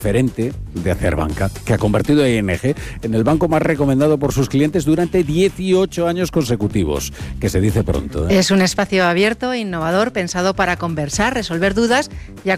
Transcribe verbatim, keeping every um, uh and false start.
referente de hacer banca, que ha convertido a I N G en el banco más recomendado por sus clientes durante dieciocho años consecutivos, que se dice pronto, ¿eh? Es un espacio abierto e innovador pensado para conversar, resolver dudas y